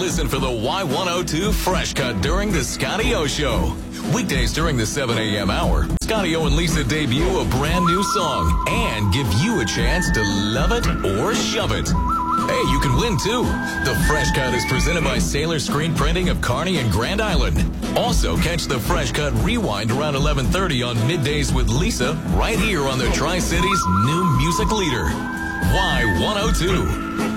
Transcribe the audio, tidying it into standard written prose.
listen for the Y102 Fresh Cut during the Scotty O Show. Weekdays during the 7 a.m. hour, Scotty O and Lisa debut a brand new song and give you a chance to love it or shove it. Hey, you can win too. The Fresh Cut is presented by Sailor Screen Printing of Kearney and Grand Island. Also, catch the Fresh Cut Rewind around 11:30 on Middays with Lisa right here on the Tri-Cities new music leader, Y102.